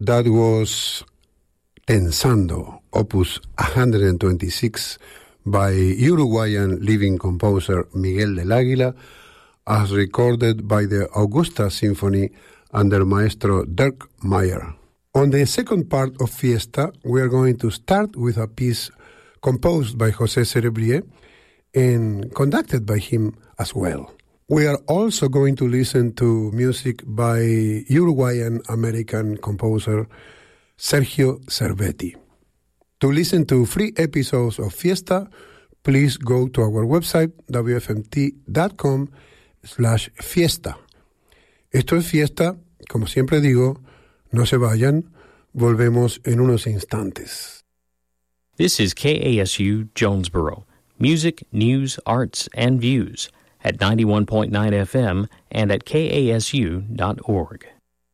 That was Pensando, opus 126, by Uruguayan living composer Miguel del Águila, as recorded by the Augusta Symphony under Maestro Dirk Mayer. On the second part of Fiesta, we are going to start with a piece composed by José Cerebrier and conducted by him as well. We are also going to listen to music by Uruguayan-American composer Sergio Cervetti. To listen to free episodes of Fiesta, please go to our website wfmt.com/fiesta. Esto es Fiesta, como siempre digo, no se vayan, volvemos en unos instantes. This is KASU Jonesboro. Music, news, arts, and views at 91.9 FM and at kasu.org.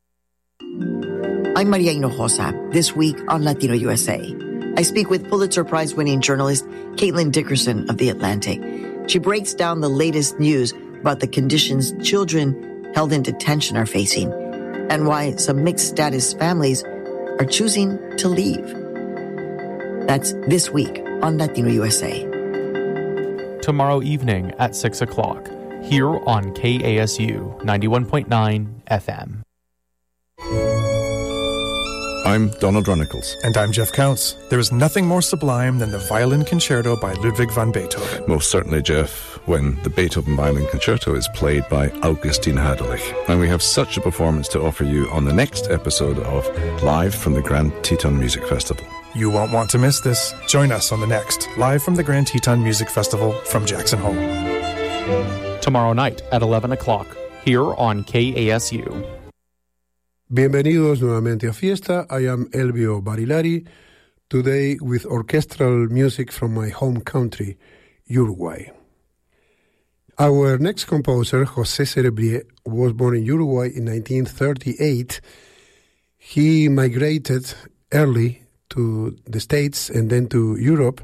I'm Maria Hinojosa. This week on Latino USA, I speak with Pulitzer Prize-winning journalist Caitlin Dickerson of The Atlantic. She breaks down the latest news about the conditions children held in detention are facing and why some mixed-status families are choosing to leave. That's this week on Latino USA. Tomorrow evening at 6 o'clock, here on KASU 91.9 FM. I'm Donald Runnicles. And I'm Jeff Counts. There is nothing more sublime than the Violin Concerto by Ludwig van Beethoven. Most certainly, Jeff, when the Beethoven Violin Concerto is played by Augustin Haderlich. And we have such a performance to offer you on the next episode of Live from the Grand Teton Music Festival. You won't want to miss this. Join us on the next Live from the Grand Teton Music Festival from Jackson Hole. Tomorrow night at 11 o'clock, here on KASU. Bienvenidos nuevamente a Fiesta. I am Elvio Barilari, today with orchestral music from my home country, Uruguay. Our next composer, José Cerebrier, was born in Uruguay in 1938. He migrated early to the States and then to Europe,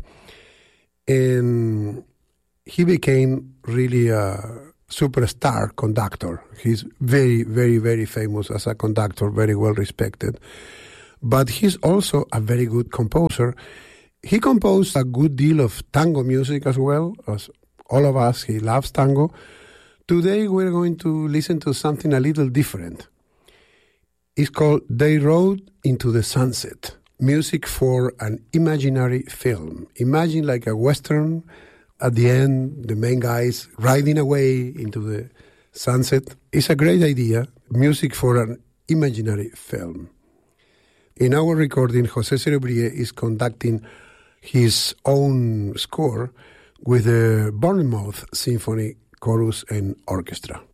and he became really a superstar conductor. He's very, very, very famous as a conductor, very well respected. But he's also a very good composer. He composed a good deal of tango music as well, as all of us. He loves tango. Today we're going to listen to something a little different. It's called They Rode into the Sunset, music for an imaginary film. Imagine like a Western. At the end, the main guys riding away into the sunset. It's a great idea, music for an imaginary film. In our recording, José Cerebrier is conducting his own score with the Bournemouth Symphony Chorus and Orchestra.